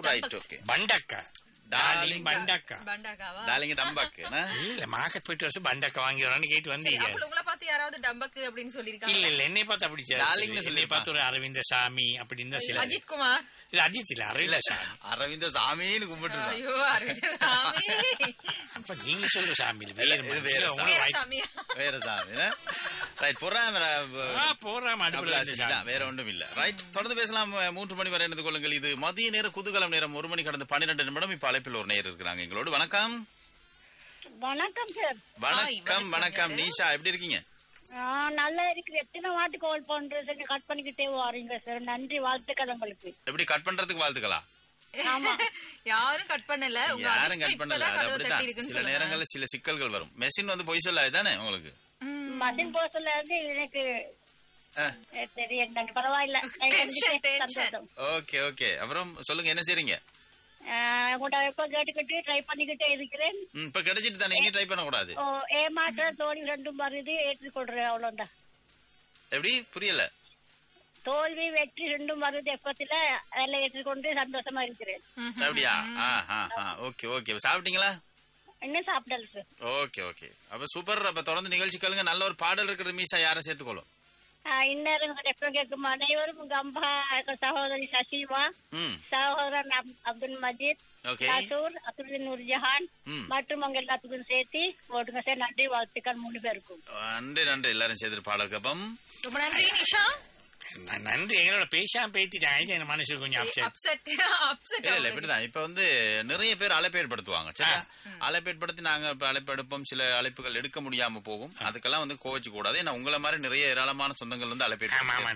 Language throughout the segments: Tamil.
Right okay பண்டக்கா darling பண்டக்கா பண்டாக்காவா? டார்லிங் டம்பக் இல்ல மார்க்கெட் போயிட்டு வருஷம் பண்டக்கா வாங்கி வரணும்னு கேட்டு வந்தீங்க. அப்ப உங்களை பார்த்து யாராவது டம்பக்கு அப்படின்னு சொல்லிருக்காங்க? இல்ல என்னை பார்த்து அப்படி டார்லிங்னு என்னை பார்த்து ஒரு அரவிந்த சாமி அப்படின்னு தான் சில. அஜித் குமார்? இல்ல அஜித் இல்ல அரவிந்த சாமி. அரவிந்த சாமின்னு கும்பிட்டு ஐயோ அரவிந்த் சாமி. அப்ப நீங்க சொல்ற சாமி இல்ல, இல்ல, இது வேற வேற சாமி. வேற சாமியா? வேற சாமி ரைட் போறாம அடுப்புல வேற ஒன்றும் இல்ல. ரைட் தொடர்ந்து பேசலாம். 3 மணி வரை இணைந்து கொள்ளுங்கள். இது மதிய நேர குதூகலம் நேரம். 1 மணி கடந்து 12 நிமிடம். இப்ப அழைப்பில் ஒரு நேயர் இருக்கிறாங்க எங்களோடு. வணக்கம். வணக்கம் சார். வணக்கம் வணக்கம். நீஷா எப்படி இருக்கீங்க? நல்லா இருக்கு. எத்தனை வாட்டி கால் பண்றது கட் பண்ணிக்கிட்டே வாரீங்க சார். நன்றி, வாழ்த்துக்கள் உங்களுக்கு. எப்படி கட் பண்றதுக்கு வாழ்த்துக்களா? யாரும் கட் பண்ணல. உங்க யாரும் அதிர்ஷ்டம் கட் பண்ணல. இப்பதான் அது கதவை தட்டி அப்படிதான். இருக்குன்னு சில சொல்லுங்க. நேரங்கள்ல சில சிக்கல்கள் வரும். மெஷின் வந்து பொய் சொல்லாது தானே உங்களுக்கு? மதின் போஸ்ட்ல இருந்து எனக்கு தெரியும். பரவாயில்ல. சந்தோஷம். Okay okay. அப்புறம் சொல்லுங்க, என்ன செய்றீங்க? உங்கள்ட்ட எப்ப கேட்டுக்கிட்டு ட்ரை பண்ணிக்கிட்டே இருக்கிறேன். இப்ப கிடைச்சிட்டு தானே, இங்கே ட்ரை பண்ண கூடாது. ஏமாற்ற தோல்வி ரெண்டும் வருது, ஏற்றுக்கொள்றேன். அவ்வளவுதான். எப்படி புரியல? தோல்வி வெற்றி ரெண்டும் வருது எப்பத்துல, அதில் ஏற்றுக்கொண்டு சந்தோஷமா இருக்கிறேன். அப்படியா? Okay okay. சாப்பிட்டீங்களா? இன்னும் சாப்பிடல சார். Okay okay. அப்ப சூப்பர். அப்ப தொடர்ந்து நிகழ்ச்சி கேளுங்க. நல்ல ஒரு பாடல் இருக்கிறது. மீசா யாரை சேர்த்துக்கொள்ளும்? இந்நேரம் எப்ப கேட்கும் அனைவரும் உங்க அம்மா சகோதரி சசிமா, சகோதரன் அப்துல் மஜீத், அப்துல் நூர்ஜஹான் மற்றும் உங்க எல்லாத்துக்கும் சேர்த்து போட்டுங்க சார். நன்றி, வாழ்த்துக்கள் 3 பேருக்கும். நன்றி நன்றி. எல்லாரும் சேர்த்து பாடல் கேப்போம். ரொம்ப நன்றி நிஷா. நன்றி. எங்களோட பேசாம பேத்திட்டாங்க. என் மனசு கொஞ்சம் அப்செட். இல்ல இப்படிதான். இப்ப வந்து நிறைய பேர் அழைப்பு ஏற்படுத்துவாங்க. சரியா? அழைப்பு ஏற்படுத்தி நாங்க அழைப்பு எடுப்போம். சில அழைப்புகள் எடுக்க முடியாம போகும். அதுக்கெல்லாம் வந்து கோவிச்சு கூடாது. ஏன்னா உங்களை மாதிரி நிறைய ஏராளமான சொந்தங்கள் வந்து அழைப்பு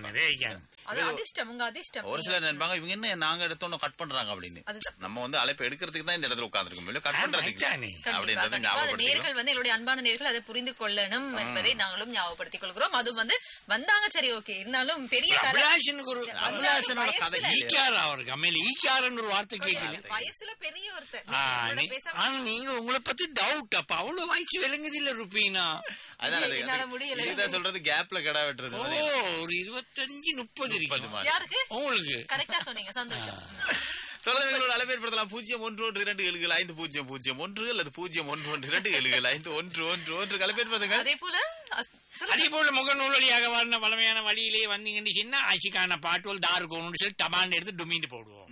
ஒரு சிலர் நினைப்பாங்க இவங்க என்ன நாங்க எடுத்தோன்னு கட் பண்றாங்க அப்படின்னு. நம்ம வந்து அழைப்பு எடுக்கிறதுக்கு தான் இந்த இடத்துல உட்கார்ந்துருக்கோம், கட் பண்றதுக்கு அப்படின்றத நேயர்கள் வந்து எங்களுடைய அன்பான நேயர்கள் அதை புரிந்து கொள்ளணும் என்பதை நாங்களும் ஞாபகப்படுத்திக் கொள்கிறோம். அது வந்து வந்தாங்க சரி ஓகே. இருந்தாலும் பெரிய வயசுல பெரிய ஒருத்தர் நீங்க உங்களை பத்தி டவுட். அப்ப அவ்வளவு வயசு விளங்குது இல்ல ருபீனா? என்னால முடியல சொல்றது. கேப்ல கடா வெட்டுறது. ஒரு 25-30 யாருக்கு உங்களுக்கு கரெக்டா சொன்னீங்க. சந்தோஷம். தொடர்ந்து அழைப்பேற்படுத்தலாம். 0112270001 அல்லது 0112270051 கலைப்பேற்படுத்துங்க. அதே போல முகநூல் வழியாக வளமையான வழியிலே வந்தீங்கன்னு சொன்னா ஆட்சிக்கான பாட்டுகள் தாருக்கோன்னு சொல்லி டமான் எடுத்து டுமின்னு போடுவோம்.